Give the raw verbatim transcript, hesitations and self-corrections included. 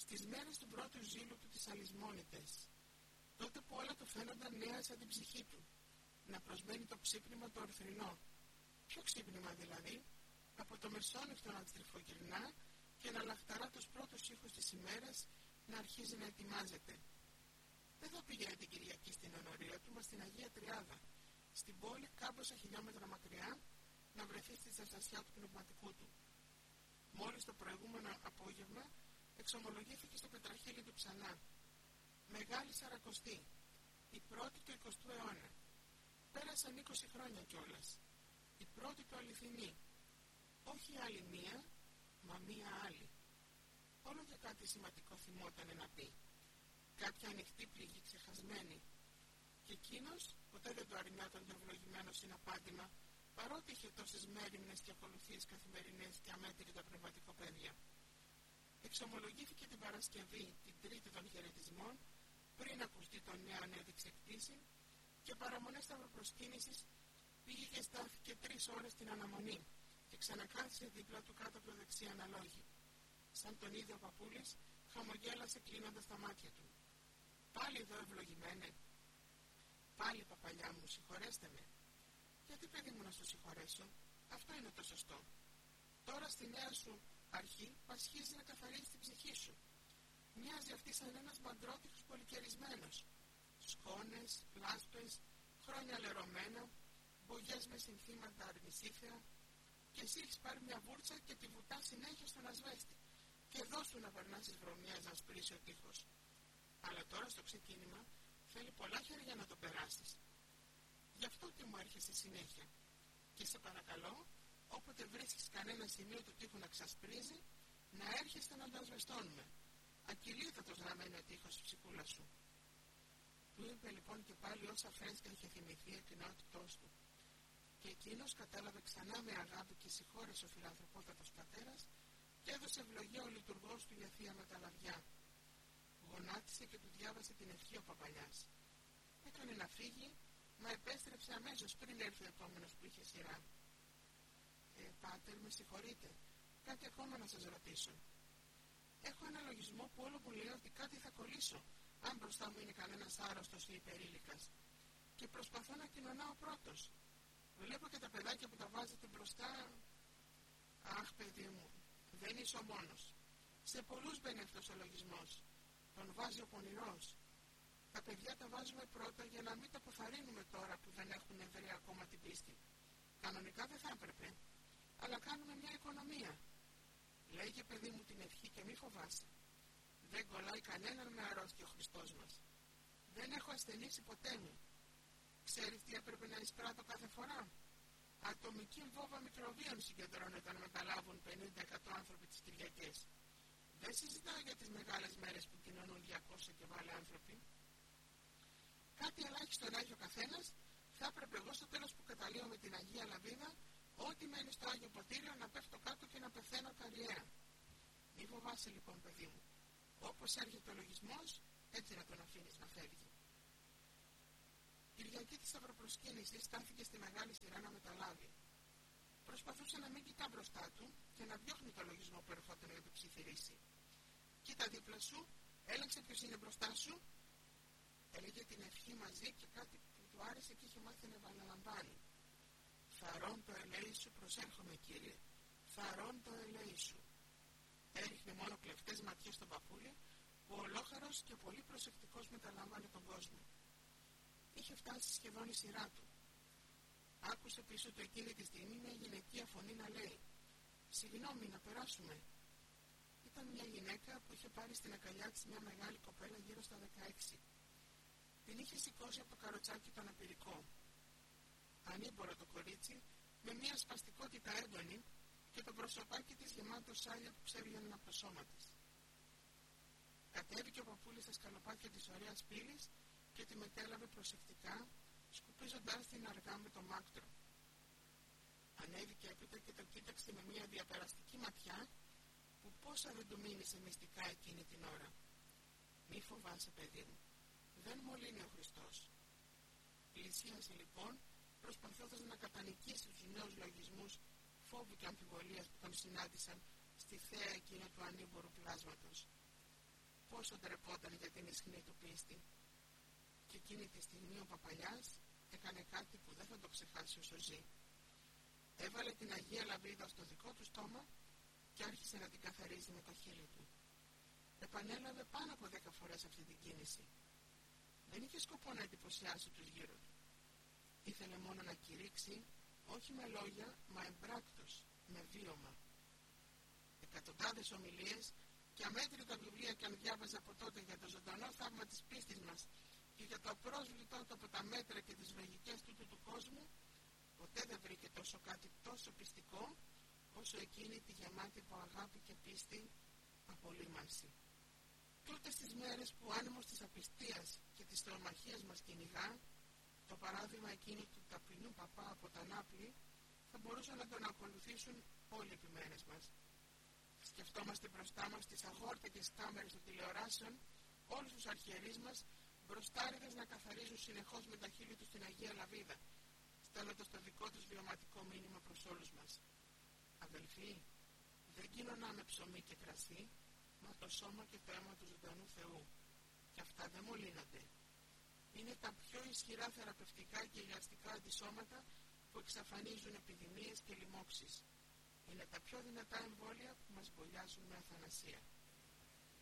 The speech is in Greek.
στις μέρες του πρώτου ζήλου του τις αλυσμόνητες, τότε που όλα του φαίνονταν νέα σαν την ψυχή του, να προσμένει το ξύπνημα το ορθρινό. Ποιο ξύπνημα δηλαδή? Από το μεσόνυχτο να τριφογυρνά και να λαχταρά τους πρώτους ήχους της ημέρας, να αρχίζει να ετοιμάζεται. Δεν θα πήγαινε την Κυριακή στην ενορία του, μα στην Αγία Τριάδα, στην πόλη κάμποσα χιλιόμετρα μακριά, να βρεθεί στη ζεστασιά του πνευματικού του. Μόλις το προηγούμενο απόγευμα εξομολογήθηκε στο πετραχύλι του ξανά. Μεγάλη Σαρακοστή, η πρώτη του εικοστού αιώνα. Πέρασαν είκοσι χρόνια κιόλας. Η πρώτη του αληθινή. Όχι άλλη μία, μα μία άλλη. Όλο και κάτι σημαντικό θυμότανε να πει. Κάποια ανοιχτή πληγή ξεχασμένη. Και εκείνος ποτέ δεν το αρνιόταν το ευλογημένο συναπάντημα, παρότι είχε τόσες μέριμνες και ακολουθίες καθημερινές και αμέτρητα πνευματικοπαίδια. Εξομολογήθηκε την Παρασκευή, την τρίτη των χαιρετισμών, πριν ακουστεί το νέο ανέδειξε κτήση, και παραμονές σταυροπροσκύνησης πήγε και στάθηκε τρεις ώρες στην αναμονή και ξανακάθισε δίπλα του κάτω από το δεξί αναλόγι. Σαν τον ίδιο παππούλης, χαμογέλασε κλείνοντας τα μάτια του. Πάλι εδώ ευλογημένε. Πάλι παπαλιά μου, συγχωρέστε με. Γιατί παιδί μου να σου συγχωρέσω? Αυτό είναι το σωστό. Τώρα στη νέα σου αρχή πασχίζει να καθαρίσει την ψυχή σου. Μοιάζει αυτή σαν ένας μαντρότυχος πολυκαιρισμένος. Σκόνες, λάσπες, χρόνια λερωμένα, μπογιές με συνθήματα αρνησίθερα, και εσύ έχεις πάρει μια βούρτσα και τη βουτά συνέχεια στον ασβέστη. Και δώσου να περνάς τις βρωμιές να σπρίσει ο τείχος. Αλλά τώρα στο ξεκίνημα θέλει πολλά χέρια να το περάσεις. Γι' αυτό και μου έρχεσαι συνέχεια. Και σε παρακαλώ, όποτε βρίσκεις κανένα σημείο του τείχου να ξασπρίζει, να έρχεστε να το ασβεστώνουμε. Ακυλίδατος να μένει ο τείχος της ψυχούλας σου. Του είπε λοιπόν και πάλι όσα φρέσκα είχε θυμηθεί εκ νεότητός του. Και εκείνος κατάλαβε ξανά με αγάπη και συγχώρεσε ο φιλανθρωπότατος πατέρας και έδωσε ευλογία ο λειτουργός του για θεία μεταλαβιά. Γονάτισε και του διάβασε την ευχή ο παπαλιάς. Έκανε να φύγει, μα επέστρεψε αμέσως πριν έρθει ο επόμενος που είχε σειρά. Ε, πάτερ, με συγχωρείτε, κάτι ακόμα να σας ρωτήσω. Έχω ένα λογισμό που όλο μου λέει ότι κάτι θα κολλήσω, αν μπροστά μου είναι κανένας άρρωστος ή υπερήλικας. Και προσπαθώ να κοινωνάω πρώτος. Βλέπω και τα παιδάκια που τα βάζετε μπροστά. Αχ, παιδί μου, δεν είσαι ο μόνος. Σε πολλούς μπαίνει αυτός ο λογισμός. Τον βάζει ο πονηρός. Τα παιδιά τα βάζουμε πρώτα για να μην τα αποθαρρύνουμε τώρα που δεν έχουν βρει ακόμα την πίστη. Κανονικά δεν θα έπρεπε. Αλλά κάνουμε μια οικονομία. Λέγε παιδί μου την ευχή και μη φοβάσαι. Δεν κολλάει κανέναν με αρρώστια ο Χριστός μας. Δεν έχω ασθενήσει ποτέ μου. Ξέρεις τι έπρεπε να εισπράττω κάθε φορά? Ατομική βόβα μικροβίων συγκεντρώνεται να μεταλάβουν πενήντα εκατό άνθρωποι τις Κυριακές. Δεν συζητάω για τις μεγάλες μέρες που κοινωνούν διακόσια και βάλε άνθρωποι. Κάτι ελάχιστο να έχει ο καθένας, θα έπρεπε εγώ στο τέλος που καταλύω με την Αγία Λαβίδα, ό,τι μένει στο Άγιο Ποτήριο να πέφτω κάτω και να πεθαίνω καριέρα. Μη φοβάσαι λοιπόν, παιδί μου. Όπως έρχεται ο λογισμός, έτσι να τον αφήνεις να φεύγει. Κυριακή της Σταυροπροσκύνησης στάθηκε στη μεγάλη σειρά να μεταλάβει. Προσπαθούσε να μην κοιτά μπροστά του και να διώχνει το λογισμό που ερχόταν να του ψιθυρίσει. Κοίτα δίπλα σου, έλεγξε ποιος είναι μπροστά σου. Έλεγε την ευχή μαζί και κάτι που του άρεσε και είχε μάθει να επαναλαμβάνει. Θαρών το ελέη σου, προσέρχομαι κύριε. Θαρών το ελέη σου. Έριχνε μόνο κλεφτές ματιές στον παππούλη, που ολόχαρος και πολύ προσεκτικός μεταλάμβανε τον κόσμο. Είχε φτάσει σχεδόν η σειρά του. Άκουσε πίσω του εκείνη τη στιγμή μια γυναικεία φωνή να λέει «Συγγνώμη, να περάσουμε». Ήταν μια γυναίκα που είχε πάρει στην αγκαλιά της μια μεγάλη κοπέλα γύρω στα δεκαέξι. Την είχε σηκώσει από το καροτσάκι το αναπηρικό. Ανήμπορο το κορίτσι, με μια σπαστικότητα έντονη και το προσωπάκι της γεμάτο σάλια που ξέβγαιναν από το σώμα της. Κατέβηκε ο παππούλης στα σκαλοπάτια της ωραίας πύλης και τη μετέλαβε προσεκτικά, σκουπίζοντάς την αργά με το μάκτρο. Ανέβηκε έπειτα και το κοίταξε με μια διαπεραστική ματιά που πόσα δεν του μείνησε μυστικά εκείνη την ώρα. Μη φοβάσαι, παιδί μου, δεν μολύνει ο Χριστός. Πλησίασε λοιπόν, προσπαθώντας να κατανικήσει τους νέους λογισμούς φόβου και αμφιβολίας που τον συνάντησαν στη θέα εκείνα του ανήμπορου πλάσματος. πόσο ντρεπόταν για την ισχνή του πίστη. Και εκείνη τη στιγμή ο Παπαλιάς έκανε κάτι που δεν θα το ξεχάσει όσο ζει. Έβαλε την Αγία Λαβίδα στο δικό του στόμα και άρχισε να την καθαρίζει με τα χείλη του. Επανέλαβε πάνω από δέκα φορές αυτή την κίνηση. Δεν είχε σκοπό να εντυπωσιάσει τους γύρω του. Ήθελε μόνο να κηρύξει, όχι με λόγια, μα εμπράκτος, με βίωμα. Εκατοντάδες ομιλίες και αμέτρητα βιβλία κι αν διάβαζε από τότε για το ζωντανό θαύμα της πίστης μας και για το απρόσβλητό του από τα μέτρα και τις λογικές τούτου του κόσμου, ποτέ δεν βρήκε τόσο κάτι τόσο πιστικό όσο εκείνη τη γεμάτη από αγάπη και πίστη απολύμανση. Τούτες τις μέρες που ο άνεμος της απιστίας και της θεομαχίας μας κυνηγά, το παράδειγμα εκείνου του ταπεινού παπά από τα Νάπλη θα μπορούσαν να τον ακολουθήσουν όλοι οι επιμένες μας. Σκεφτόμαστε μπροστά μας τις αγόρτακες κάμερες των τηλεοράσεων, όλους τους αρχιερείς μας, μπροστάριδες να καθαρίζουν συνεχώς με τα χείλη τους την Αγία Λαβίδα, στέλνοντας το δικό τους βιωματικό μήνυμα προς όλους μας. Αδελφοί, δεν κοινωνάμε ψωμί και κρασί, μα το σώμα και το αίμα του ζωντανού Θεού. Και αυτά δεν μολύνονται. Είναι τα πιο ισχυρά θεραπευτικά και ηλιαστικά αντισώματα που εξαφανίζουν επιδημίες και λοιμώξεις. Είναι τα πιο δυνατά εμβόλια που μας μπολιάζουν με αθανασία.